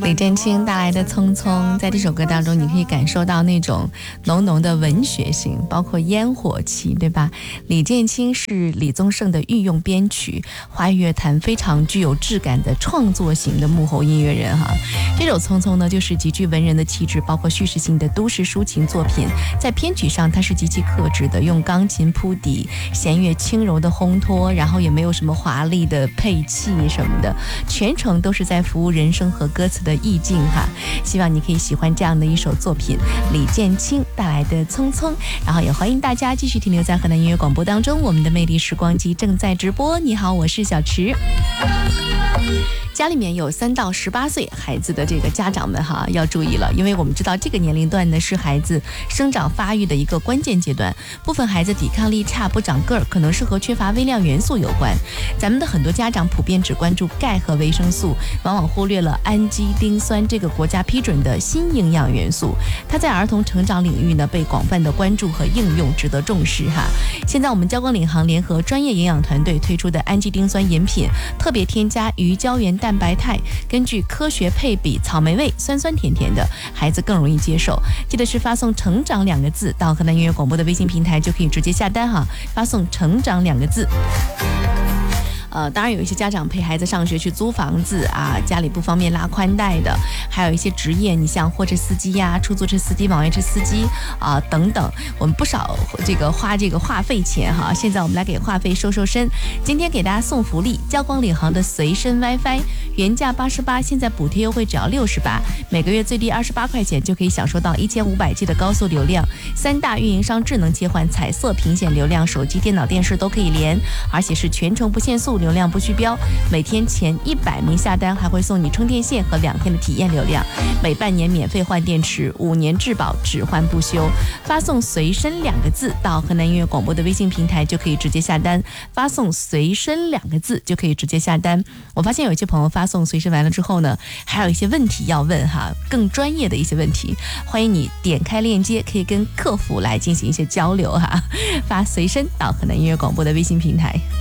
李振清带来的《匆匆》，在这首歌当中，你可以感受到那种浓浓的文学性，包括烟火气，对吧？李振清是李宗盛的御用编曲，华语乐坛非常具有质感的创作型的幕后音乐人哈。这首《匆匆》呢，就是极具文人的气质，包括叙事性的都市抒情作品。在编曲上，它是极其克制的，用钢琴铺底，弦乐轻柔的烘托，然后也没有什么华丽的配器什么的，全程都是在服务人声和歌词的意境哈。希望你可以喜欢这样的一首作品，李建清带来的《匆匆》。然后也欢迎大家继续停留在河南音乐广播当中，我们的魅力时光机正在直播。你好，我是小池。家里面有3到18岁孩子的这个家长们哈，要注意了，因为我们知道这个年龄段呢是孩子生长发育的一个关键阶段，部分孩子抵抗力差，不长个儿，可能是和缺乏微量元素有关。咱们的很多家长普遍只关注钙和维生素，往往忽略了氨基丁酸这个国家批准的新营养元素，它在儿童成长领域呢被广泛的关注和应用，值得重视哈。现在我们交光领航联合专业营养团队推出的氨基丁酸饮品，特别添加鱼胶原蛋白肽，根据科学配比，草莓味，酸酸甜甜的，孩子更容易接受。记得是发送成长2个字到河南音乐广播的微信平台，就可以直接下单哈，发送成长2个字。当然有一些家长陪孩子上学去租房子啊，家里不方便拉宽带的，还有一些职业，你像货车司机呀、出租车司机、网约车司机啊等等，我们不少花这个话费钱哈。现在我们来给话费收身，今天给大家送福利，交光领航的随身 WiFi 原价88，现在补贴优惠只要68，每个月最低28块钱就可以享受到1500G 的高速流量，3大运营商智能切换彩色屏显流量，手机、电脑、电视都可以连，而且是全程不限速，流量不虚标，每天前100名下单还会送你充电线和2天的体验流量，每半年免费换电池，5年质保，只换不修。发送随身2个字到河南音乐广播的微信平台就可以直接下单，发送随身2个字就可以直接下单。我发现有一些朋友发送随身完了之后呢，还有一些问题要问哈，更专业的一些问题，欢迎你点开链接，可以跟客服来进行一些交流哈。发随身到河南音乐广播的微信平台。